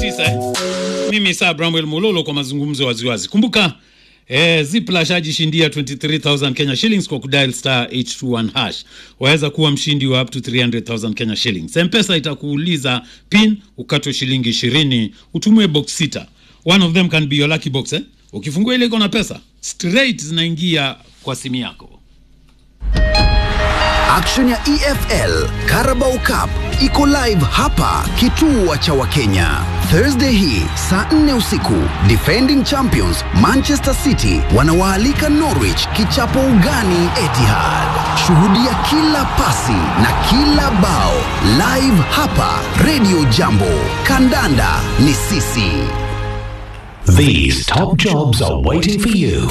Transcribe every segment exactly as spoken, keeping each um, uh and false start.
tisa. Mimi Sir Bramwell Mololo kwa mazungumzo waziwazi. Kumbuka eh, Zipla shajishindia twenty-three thousand Kenya shillings kwa kudial star eight two one hash. Waweza kuwa mshindi wa up to three hundred thousand Kenya shillings. M-Pesa itakuuliza pin, ukatwe shilingi ishirini, utumwe box sita. One of them can be your lucky box eh. Ukifungua ile iko na pesa, straight zinaingia kwa simu yako. Action ya E F L Carabao Cup iko live hapa kituo cha Wakenya. Thursday hii saa nne usiku, defending champions Manchester City wanawaalika Norwich kichapo ugani Etihad. Shuhudia kila pasi na kila bao live hapa Radio Jambo. Kandanda ni sisi. These top jobs are waiting for you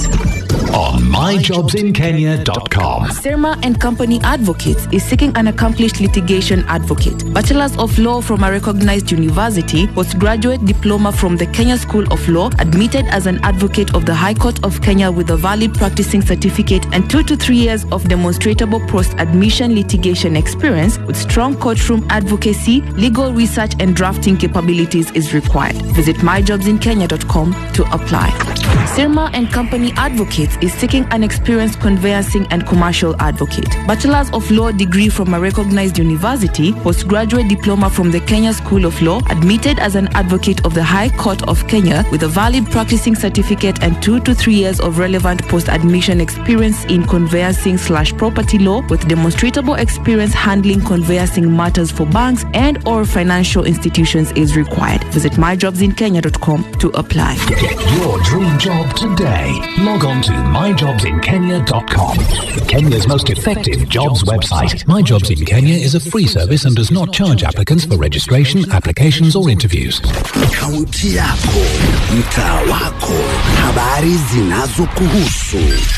on my jobs in kenya dot com. Sirma and Company Advocates is seeking an accomplished litigation advocate, Bachelor's of Law from a recognized university, postgraduate diploma from the Kenya School of Law, admitted as an advocate of the High Court of Kenya with a valid practicing certificate and two to three years of demonstrable post-admission litigation experience with strong courtroom advocacy, legal research and drafting capabilities is required. Visit my jobs in kenya dot com to apply. Sirma and Company Advocates is seeking an experienced conveyancing and commercial advocate. Bachelor's of Law degree from a recognized university, postgraduate diploma from the Kenya School of Law, admitted as an advocate of the High Court of Kenya with a valid practicing certificate and two to three years of relevant post-admission experience in conveyancing slash property law with demonstrable experience handling conveyancing matters for banks and or financial institutions is required. Visit my jobs in kenya dot com to apply. Get your dream job today. Log on to my jobs in kenya dot com. Kenya's most effective jobs website. My Jobs in Kenya is a free service and does not charge applicants for registration, applications or interviews. Kaunti yako, mtaa wako, habari zinazokuhusu.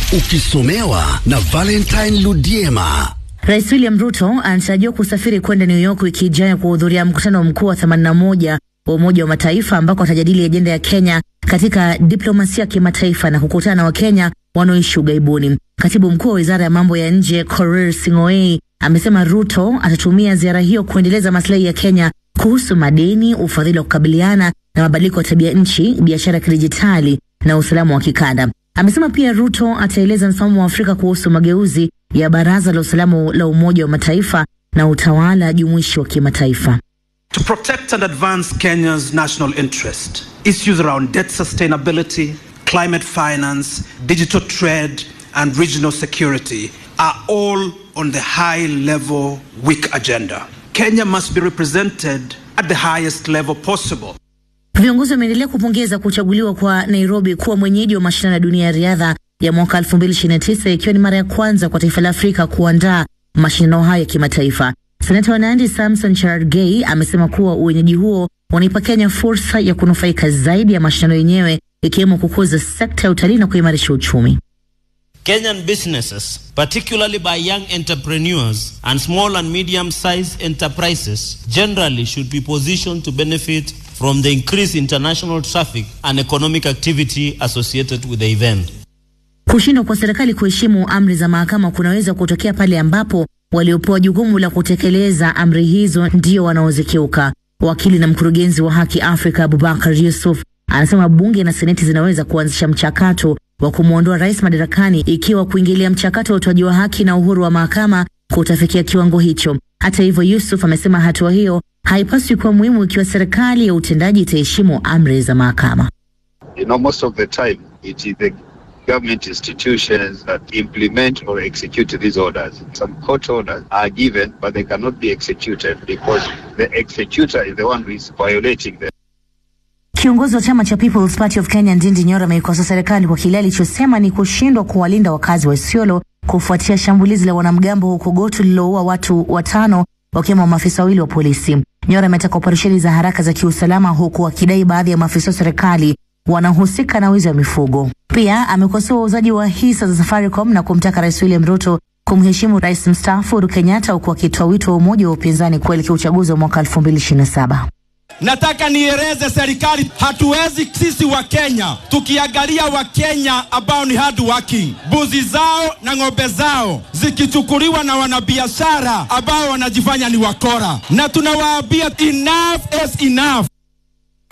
Ukisomewa na Valentine Ludiema. Rais William Ruto anatarajiwa kusafiri kwenda New York wiki ijayo kuhudhuria mkutano mkuu wa themanini na moja wa Umoja wa Mataifa ambako atajadili ajenda ya Kenya katika diplomasia ya kimataifa na kukutana na Wakenya wanaoishi ughaibuni. Katibu mkuu wa Wizara ya Mambo ya Nje Korir Sing'oei amesema Ruto atatumia ziara hiyo kuendeleza maslahi ya Kenya kuhusu madeni, ufadhili wa kukabiliana na mabadiliko ya tabia nchi, biashara ya kidijitali na usalama wa kikanda. Amesema pia Ruto ataeleza msimamo wa Afrika kuhusu mageuzi ya Baraza la Usalama la Umoja wa Mataifa na utawala jumuishi wa kimataifa. To protect and advance Kenya's national interest, issues around debt sustainability, climate finance, digital trade, and regional security are all on the high-level W I C agenda. Kenya must be represented at the highest level possible. Viongozi wameendelea kupongeza kuchaguliwa kwa Nairobi kuwa mwenyeji wa mashindano ya dunia ya riadha ya mwaka elfu mbili ishirini na tisa, ikiwa ni mara ya kwanza kwa taifa la Afrika kuandaa mashindano haya ya kimataifa. Senata wa Nandi Samson Cherargei amesema kuwa uwenyeji huo unaipa Kenya fursa ya kunufaika zaidi ya mashindano yenyewe, ikiwemo kukuza sekta ya utalii na kuimarisha uchumi. Kenyan businesses, particularly by young entrepreneurs and small and medium-sized enterprises, generally should be positioned to benefit from the increased international traffic and economic activity associated with the event. Kushindwa kwa serikali kuheshimu amri za mahakama kunaweza kutokea pale ambapo waliopewa jukumu la kutekeleza amri hizo ndio wanaozikiuka. Wakili na mkurugenzi wa Haki Afrika Abubakar Yusuf anasema bunge na seneti zinaweza kuanzisha mchakato wa kumuondoa rais madarakani ikiwa kuingilia mchakato wa utoaji wa haki na uhuru wa mahakama kutafikia kiwango hicho. Hata hivyo, Yusuf amesema hatua hiyo haipaswi kuwa muhimu ikiwa serikali ya utendaji itaheshimu amri za mahakama. You know, most of the time it is the government institutions that implement or execute these orders. Some court orders are given, but they cannot be executed because the executor is the one who is violating them. Kiongozi wa chama cha People's Party of Kenya Ndindi Nyoro ameikosoa serikali kwa kile alichosema ni kushindwa kuwalinda wakazi wa Isiolo kufuatia shambulizi la wanamgambo huko Gotu lililoua watu watano wakiwemo maafisa wawili wa polisi. Nyoro ametaka operesheni za haraka za kiusalama huku akidai baadhi ya maafisa wa serikali wanahusika na wizi wa mifugo. Pia amekosoa uuzaji wa hisa za Safaricom na kumtaka Rais William Ruto kumheshimu Rais mstaafu Uhuru Kenyatta huku akitoa wito wa umoja wa upinzani kuelekea uchaguzi wa mwaka elfu mbili ishirini na saba. Nataka nieleze serikali, hatuwezi sisi wa Kenya tukiangalia wa Kenya ambao ni hard working, buzi zao na ng'ombe zao zikichukuliwa na wanabiashara ambao wanajifanya ni wakora, na tunawaambia enough is enough.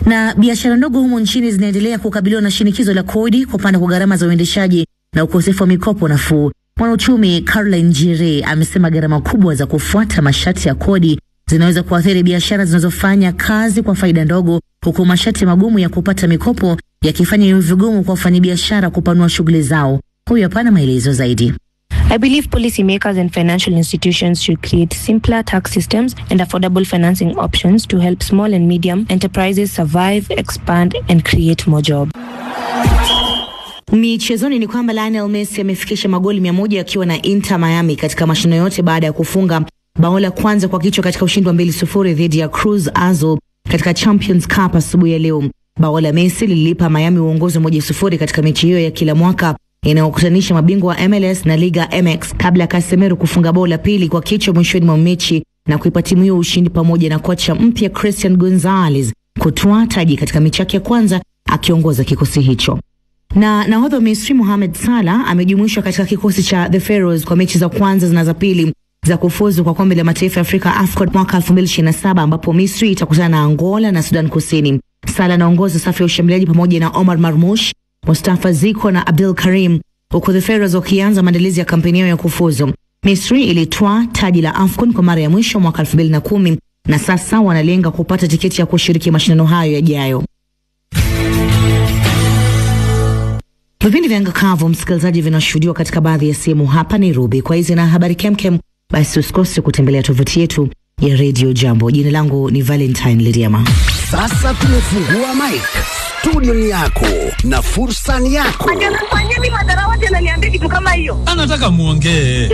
Na biashara ndogo humo nchini zinaendelea kukabiliwa na shinikizo la kodi, kupanda kwa gharama za uendeshaji na ukosefu wa mikopo nafuu. Mwanauchumi Caroline Njire amesema gharama kubwa za kufuata masharti ya kodi zinaweza kuathiri biashara zinazofanya kazi kwa faida ndogo, huku masharti magumu ya kupata mikopo yakifanya iwe vigumu kwa wafanyabiashara kupanua shughuli zao. Huyu hapa na maelezo zaidi. I believe policymakers and financial institutions should create simpler tax systems and affordable financing options to help small and medium enterprises survive, expand and create more jobs. Michezoni ni kwamba Lionel Messi amefikisha magoli mia moja akiwa na Inter Miami katika mashindano yote baada ya kufunga bao la kwanza kwa kichwa katika ushindi wa mbili sufuri dhidi ya Cruz Azul katika Champions Cup asubuhi ya leo. Bao la Messi lilipa Miami uongozi moja sufuri katika mechi hiyo ya kila mwaka inayokutanisha mabingwa wa M L S na Liga M X, kabla ya Casemiro kufunga bao la pili kwa kichwa mwishoni mwa mechi na kuipa timu hiyo ushindi, pamoja na kocha mpya Christian Gonzalez kutwaa taji katika mechi yake ya kwanza akiongoza kikosi hicho. Na nahodha wa Misri Mohamed Salah amejumuishwa katika kikosi cha The Pharaohs kwa mechi za kwanza na za pili za kufuzu kwa kombe la mataifa ya Afrika AFCON mwaka elfu mbili ishirini na saba, ambapo Misri itakutana na Angola na Sudan Kusini. Salah anaongoza safu ya ushambuliaji pamoja na Omar Marmoush, Mustafa Ziko na Abdul Karim, huku The Pharaohs wakianza maandalizi ya kampeni yao ya kufuzu. Misri ilitwaa taji la AFCON kwa mara ya mwisho mwaka elfu mbili na kumi na sasa wanalenga kupata tiketi ya kushiriki mashindano hayo yajayo. Vipindi vya Ngakavu msikilizaji vinashuhudiwa katika baadhi ya sehemu hapa Nairobi. Kwa hizi na habari kemkem, basi usikose kutembelea tovuti yetu ya Radio Jambo. Jina langu ni Valentine Liriama. Sasa tumefungua mic. Studio ni yako na fursa ni yako. Acha nifanyeni madarawa tena niambie kitu kama hiyo. Anataka muongee.